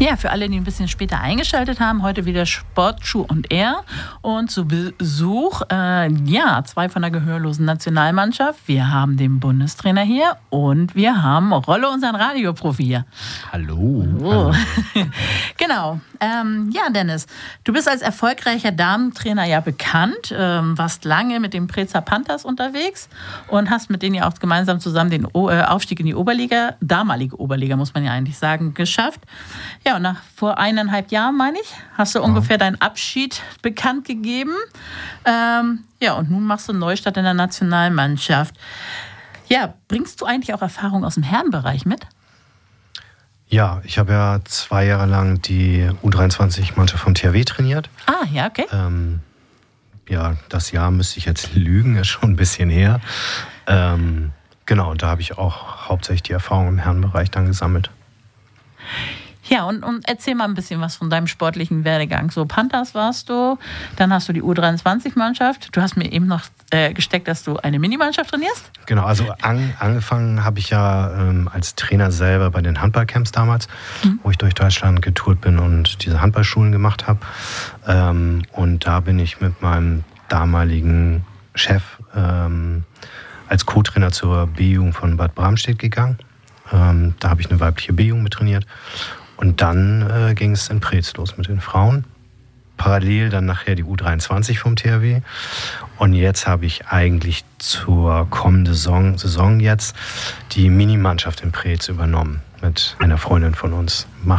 Ja, für alle, die ein bisschen später eingeschaltet haben, heute wieder Sportschuh und Air und zu Besuch, zwei von der gehörlosen Nationalmannschaft. Wir haben den Bundestrainer hier und wir haben Rollo, unseren Radioprofi hier. Hallo. Oh. Genau. Dennis, du bist als erfolgreicher Damentrainer ja bekannt, warst lange mit den Preetzer Panthers unterwegs und hast mit denen ja auch gemeinsam zusammen den Aufstieg in die Oberliga, damalige Oberliga muss man ja eigentlich sagen, geschafft. Ja, und vor 1,5 Jahren, meine ich, hast du ungefähr deinen Abschied bekannt gegeben. Und nun machst du einen Neustart in der Nationalmannschaft. Ja, bringst du eigentlich auch Erfahrung aus dem Herrenbereich mit? Ja, ich habe ja 2 Jahre lang die U23-Mannschaft vom THW trainiert. Ah, ja, okay. Das Jahr müsste ich jetzt lügen, ist schon ein bisschen her. Genau, und da habe ich auch hauptsächlich die Erfahrung im Herrenbereich dann gesammelt. Ja, und erzähl mal ein bisschen was von deinem sportlichen Werdegang. So, Panthers warst du, dann hast du die U23-Mannschaft. Du hast mir eben noch gesteckt, dass du eine Minimannschaft trainierst. Genau, also angefangen habe ich ja als Trainer selber bei den Handballcamps damals, wo ich durch Deutschland getourt bin und diese Handballschulen gemacht habe. Und da bin ich mit meinem damaligen Chef als Co-Trainer zur B-Jugend von Bad Bramstedt gegangen. Da habe ich eine weibliche B-Jugend mit trainiert. Und dann ging es in Preetz los mit den Frauen. Parallel dann nachher die U23 vom THW. Und jetzt habe ich eigentlich zur kommenden Saison jetzt die Minimannschaft in Preetz übernommen mit einer Freundin von uns.